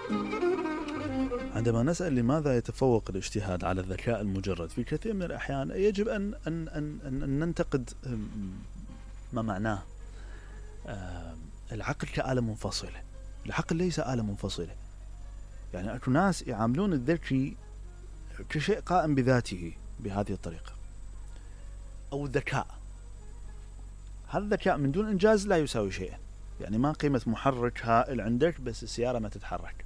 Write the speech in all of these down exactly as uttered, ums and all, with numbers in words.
عندما نسأل لماذا يتفوق الاجتهاد على الذكاء المجرد في كثير من الأحيان، يجب أن, أن, أن, أن ننتقد ما معناه العقل كآلة منفصلة. العقل ليس آلة منفصلة. يعني أكو ناس يعاملون الذكي كشيء قائم بذاته بهذه الطريقة، أو الذكاء. هذا الذكاء من دون إنجاز لا يساوي شيئا. يعني ما قيمة محرك هائل عندك بس السيارة ما تتحرك.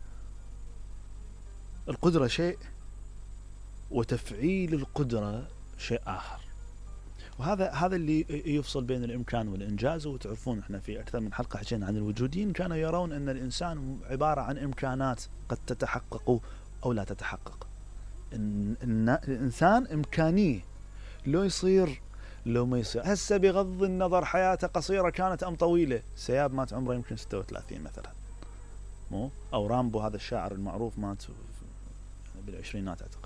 القدرة شيء وتفعيل القدرة شيء آخر. وهذا هذا اللي يفصل بين الإمكان والإنجاز. وتعرفون إحنا في أكثر من حلقة حكينا عن الوجوديين، كانوا يرون أن الإنسان عبارة عن إمكانات قد تتحقق أو لا تتحقق. إن, إن الإنسان إمكانية، لو يصير لو ما يصير. هسه بغض النظر حياته قصيرة كانت أم طويلة، سياب مات عمره يمكن ستة وثلاثين مثلا، مو أو رامبو هذا الشاعر المعروف مات بالعشرينات أعتقد.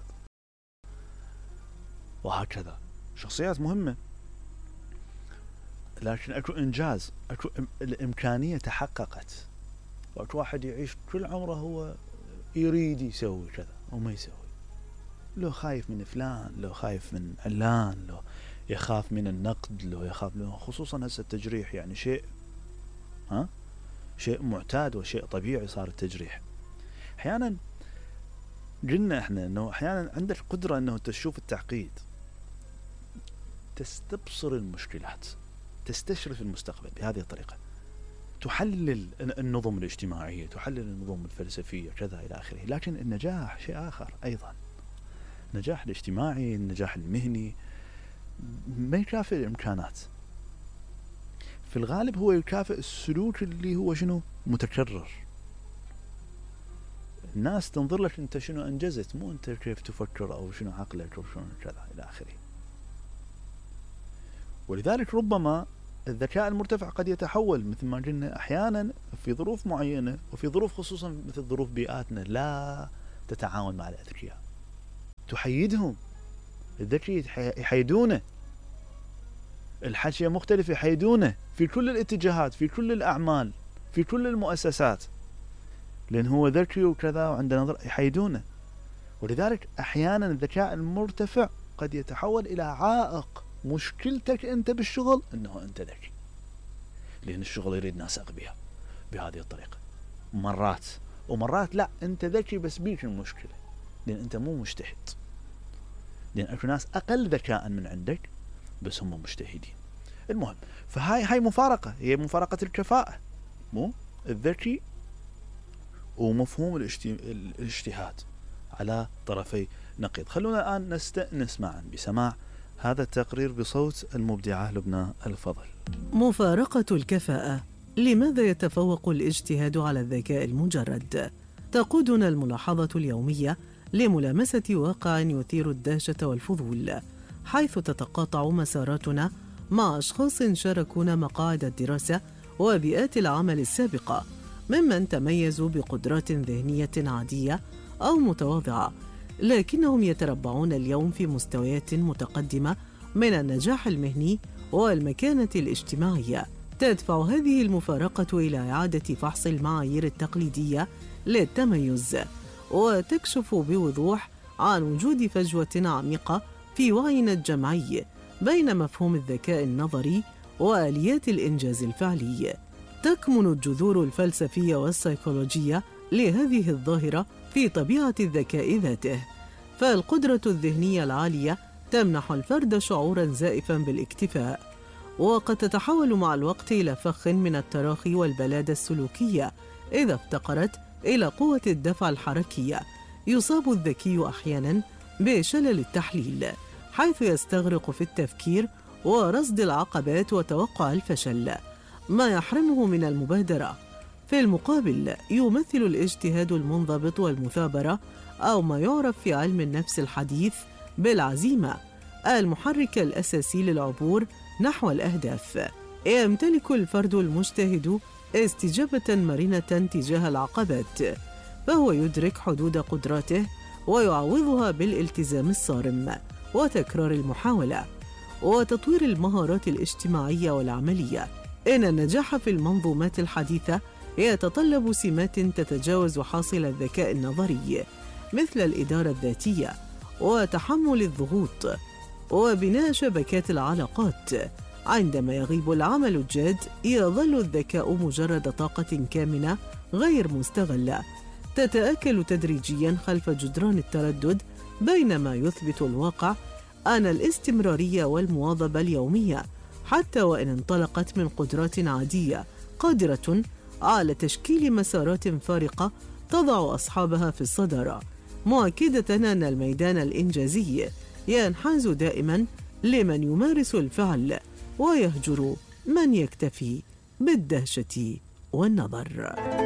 وهكذا شخصيات مهمة، لكن أكو إنجاز، أكو الإمكانية تحققت. وأكو واحد يعيش كل عمره هو يريد يسوي كذا وما يسوي. لو خايف من فلان، لو خايف من علان، لو يخاف من النقد، لو يخاف من، خصوصا هسه التجريح يعني شيء ها شيء معتاد وشيء طبيعي صار التجريح. أحيانا قلنا احنا انه احيانا عندك قدرة انه تشوف التعقيد، تستبصر المشكلات، تستشرف المستقبل بهذه الطريقة، تحلل النظم الاجتماعية، تحلل النظم الفلسفية كذا إلى آخره. لكن النجاح شيء آخر أيضا. النجاح الاجتماعي، النجاح المهني ما يكافئ الإمكانات. في الغالب هو يكافئ السلوك اللي هو شنو متكرر. الناس تنظر لك أنت شنو أنجزت، مو أنت كيف تفكر أو شنو عقلك أو شنو كذا إلى آخره. ولذلك ربما الذكاء المرتفع قد يتحول مثل ما قلنا أحيانا في ظروف معينة، وفي ظروف خصوصا مثل ظروف بيئاتنا لا تتعاون مع الأذكياء، تحيدهم. الذكي يحيدونه، الحاشية مختلفة يحيدونه في كل الاتجاهات، في كل الأعمال، في كل المؤسسات، لأن هو ذكي وكذا وعنده نظر، يحيدونه. ولذلك أحيانا الذكاء المرتفع قد يتحول إلى عائق. مشكلتك أنت بالشغل أنه أنت ذكي، لأن الشغل يريد ناس أغبياء بهذه الطريقة مرات، ومرات لا أنت ذكي بس بيك المشكلة لأن أنت مو مجتهد، لأن أكو ناس أقل ذكاء من عندك بس هم مجتهدين. المهم، فهاي هاي مفارقة، هي مفارقة الكفاءة، مو الذكي ومفهوم الاجتهاد على طرفي نقيض. خلونا الآن نستأنس معا بسماع هذا التقرير بصوت المبدعة لبنى الفضل. مفارقة الكفاءة. لماذا يتفوق الاجتهاد على الذكاء المجرد؟ تقودنا الملاحظة اليومية لملامسة واقع يثير الدهشة والفضول، حيث تتقاطع مساراتنا مع أشخاص شاركونا مقاعد الدراسة وبيئات العمل السابقة، ممن تميزوا بقدرات ذهنية عادية أو متواضعة، لكنهم يتربعون اليوم في مستويات متقدمة من النجاح المهني والمكانة الاجتماعية. تدفع هذه المفارقة إلى إعادة فحص المعايير التقليدية للتميز، وتكشف بوضوح عن وجود فجوة عميقة في وعينا الجمعي بين مفهوم الذكاء النظري وآليات الإنجاز الفعلي. تكمن الجذور الفلسفية والسيكولوجية لهذه الظاهرة في طبيعة الذكاء ذاته، فالقدرة الذهنية العالية تمنح الفرد شعوراً زائفاً بالاكتفاء، وقد تتحول مع الوقت إلى فخ من التراخي والبلادة السلوكية إذا افتقرت إلى قوة الدفع الحركية. يصاب الذكي أحياناً بشلل التحليل، حيث يستغرق في التفكير ورصد العقبات وتوقع الفشل، ما يحرمه من المبادرة. في المقابل، يمثل الاجتهاد المنضبط والمثابرة، أو ما يعرف في علم النفس الحديث بالعزيمة، المحرك الأساسي للعبور نحو الأهداف. يمتلك الفرد المجتهد استجابة مرنة تجاه العقبات، فهو يدرك حدود قدراته ويعوضها بالالتزام الصارم وتكرار المحاولة وتطوير المهارات الاجتماعية والعملية. إن النجاح في المنظومات الحديثة يتطلب سمات تتجاوز حاصل الذكاء النظري، مثل الإدارة الذاتية وتحمل الضغوط وبناء شبكات العلاقات. عندما يغيب العمل الجاد، يظل الذكاء مجرد طاقة كامنة غير مستغلة تتآكل تدريجياً خلف جدران التردد، بينما يثبت الواقع أن الاستمرارية والمواظبة اليومية، حتى وإن انطلقت من قدرات عادية، قادرة على تشكيل مسارات فارقة تضع أصحابها في الصدارة، مؤكدة أن الميدان الإنجازي ينحاز دائماً لمن يمارس الفعل ويهجر من يكتفي بالدهشة والنظر.